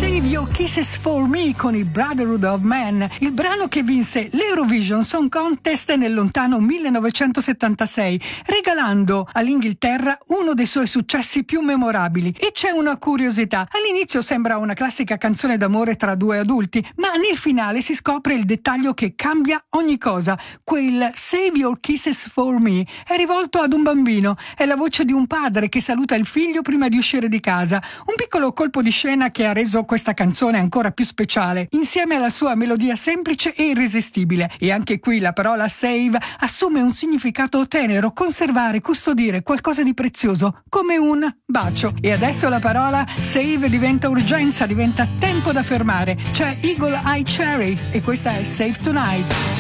Save Your Kisses for Me con i Brotherhood of Man, il brano che vinse l'Eurovision Song Contest nel lontano 1976, regalando all'Inghilterra uno dei suoi successi più memorabili. E c'è una curiosità: all'inizio sembra una classica canzone d'amore tra due adulti, ma nel finale si scopre il dettaglio che cambia ogni cosa. Quel Save Your Kisses for Me è rivolto ad un bambino, è la voce di un padre che saluta il figlio prima di uscire di casa, un piccolo colpo di scena che ha reso questa canzone ancora più speciale, insieme alla sua melodia semplice e irresistibile. E anche qui la parola save assume un significato tenero: conservare, custodire qualcosa di prezioso, come un bacio. E adesso la parola save diventa urgenza, diventa tempo da fermare. C'è Eagle Eye Cherry e questa è Save Tonight.